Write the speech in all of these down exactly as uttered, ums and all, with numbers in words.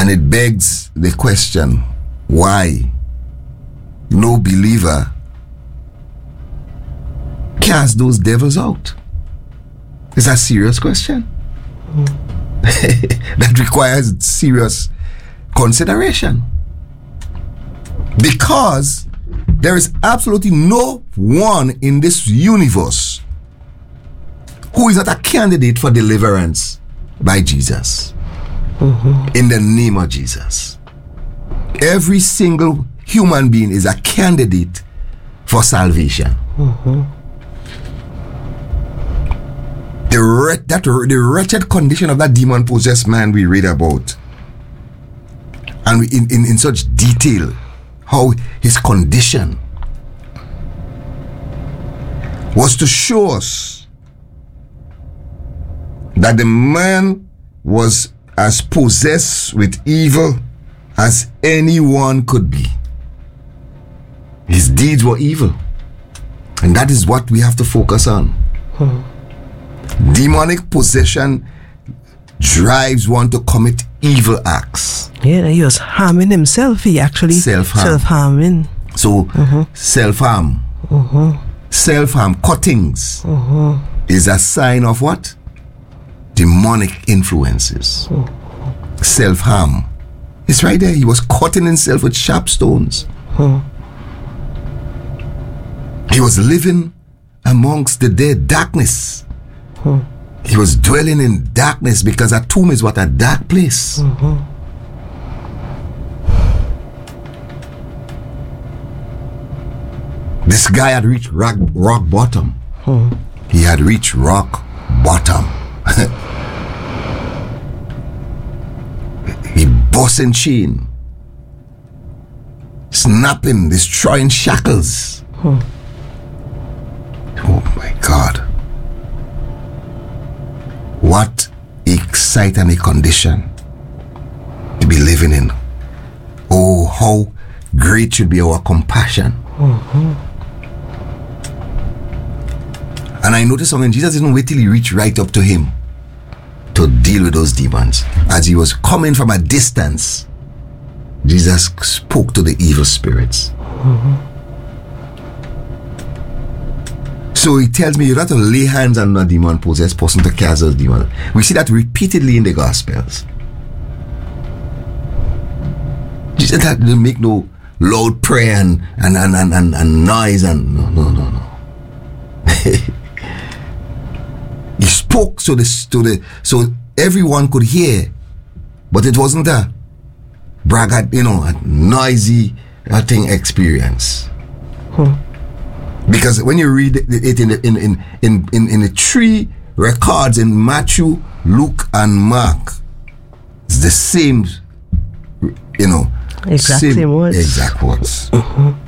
And it begs the question, why no believer cast those devils out? It's a serious question. Mm. That requires serious consideration. Because there is absolutely no one in this universe who is not a candidate for deliverance by Jesus. Mm-hmm. In the name of Jesus. Every single human being is a candidate for salvation. Mm-hmm. The, wret- that, the wretched condition of that demon-possessed man we read about, and we, in, in, in such detail, how his condition was to show us that the man was as possessed with evil as anyone could be. His deeds were evil. And that is what we have to focus on. Hmm. Demonic possession drives one to commit evil acts. Yeah, he was harming himself. He actually self-harm. self-harming. So, mm-hmm. self-harm. Mm-hmm. Self-harm, cuttings, mm-hmm. is a sign of what? Demonic influences. Mm-hmm. Self-harm. It's right there. He was cutting himself with sharp stones. Mm-hmm. He was living amongst the dead, darkness. Mm-hmm. He was dwelling in darkness because a tomb is what? A dark place. Mm-hmm. This guy had reached rock, rock bottom. Mm-hmm. He had reached rock bottom. He busting chain, snapping, destroying shackles. Hmm. Oh my God. What exciting a condition to be living in. Oh, how great should be our compassion. Mm-hmm. And I noticed something. Jesus didn't wait till he reached right up to him to deal with those demons. As he was coming from a distance, Jesus spoke to the evil spirits. Mm-hmm. So he tells me you have to lay hands on a demon-possessed person to cast those demons. We see that repeatedly in the Gospels. Jesus didn't make no loud prayer and, and, and, and, and, and noise and no, no, no, no. He spoke so the, to the so everyone could hear, but it wasn't a braggart, you know, a noisy a thing experience. Hmm. Because when you read it in the, in, in, in, in, in the three records in Matthew, Luke, and Mark, it's the same, you know, exact same, same words. Exact words. Mm-hmm.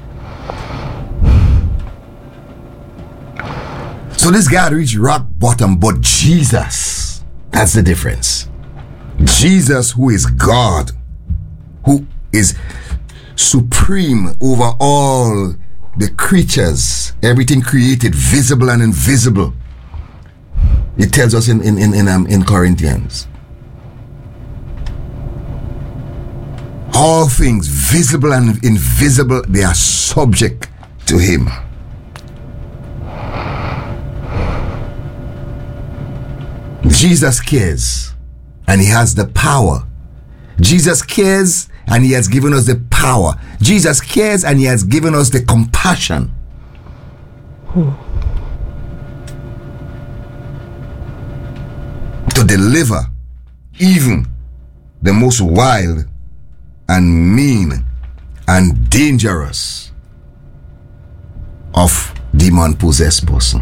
So this guy reached rock bottom, but Jesus, that's the difference. Jesus, who is God, who is supreme over all the creatures, everything created, visible and invisible. It tells us in in in in, um, in Corinthians. All things, visible and invisible, they are subject to him. Jesus cares, and he has the power. Jesus cares, and he has given us the power. Jesus cares, and he has given us the compassion. Hmm. To deliver even the most wild and mean and dangerous of demon-possessed person.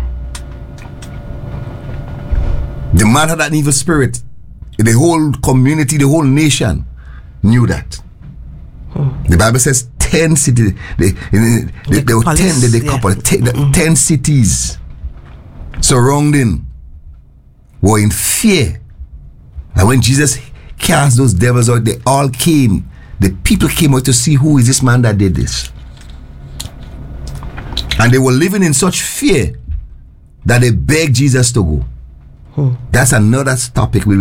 The man had an evil spirit. The whole community, the whole nation knew that. Hmm. The Bible says ten cities. They, they, they, there were ten. They, they yeah. couple, ten, mm-hmm. ten cities surrounding were in fear. And when Jesus cast those devils out, they all came. The people came out to see who is this man that did this. And they were living in such fear that they begged Jesus to go. Hmm. That's another topic we